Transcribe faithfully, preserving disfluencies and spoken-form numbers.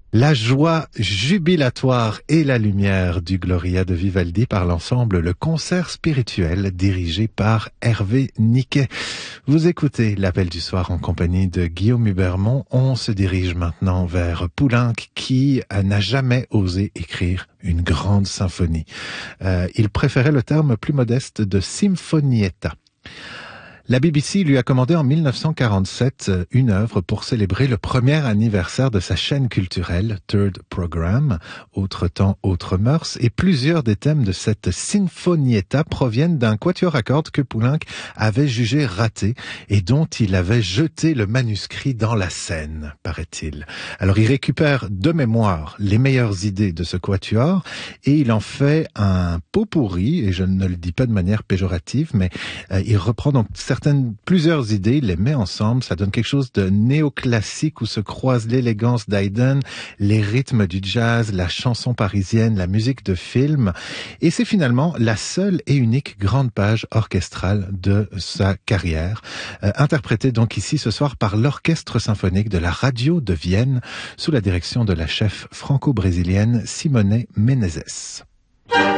La joie jubilatoire et la lumière du Gloria de Vivaldi par l'ensemble Le Concert Spirituel dirigé par Hervé Niquet. Vous écoutez l'Appel du Soir en compagnie de Guillaume Hubermont. On se dirige maintenant vers Poulenc qui n'a jamais osé écrire une grande symphonie. Euh, il préférait le terme plus modeste de sinfonietta. La B B C lui a commandé en mille neuf cent quarante-sept une œuvre pour célébrer le premier anniversaire de sa chaîne culturelle, Third Program, Autre temps, autres mœurs, et plusieurs des thèmes de cette sinfonietta proviennent d'un quatuor à cordes que Poulenc avait jugé raté et dont il avait jeté le manuscrit dans la Seine, paraît-il. Alors il récupère de mémoire les meilleures idées de ce quatuor et il en fait un pot pourri, et je ne le dis pas de manière péjorative, mais euh, il reprend donc certaines Certaines, plusieurs idées, il les met ensemble, ça donne quelque chose de néoclassique où se croisent l'élégance d'Haydn, les rythmes du jazz, la chanson parisienne, la musique de film, et c'est finalement la seule et unique grande page orchestrale de sa carrière, euh, interprétée donc ici ce soir par l'Orchestre symphonique de la radio de Vienne, sous la direction de la chef franco-brésilienne Simone Menezes.